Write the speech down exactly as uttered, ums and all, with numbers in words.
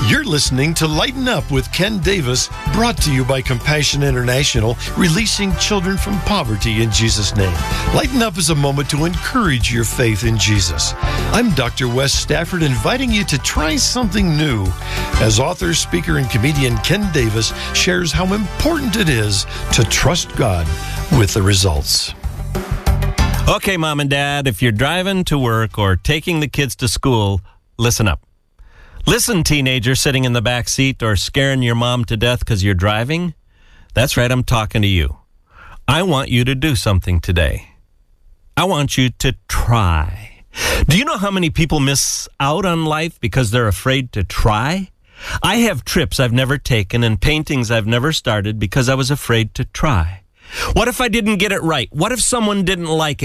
You're listening to Lighten Up with Ken Davis, brought to you by Compassion International, releasing children from poverty in Jesus' name. Lighten Up is a moment to encourage your faith in Jesus. I'm Doctor Wes Stafford, inviting you to try something new as author, speaker, and comedian Ken Davis shares how important it is to trust God with the results. Okay, Mom and Dad, if you're driving to work or taking the kids to school, listen up. Listen, teenager sitting in the back seat or scaring your mom to death because you're driving. That's right, I'm talking to you. I want you to do something today. I want you to try. Do you know how many people miss out on life because they're afraid to try? I have trips I've never taken and paintings I've never started because I was afraid to try. What if I didn't get it right? What if someone didn't like it?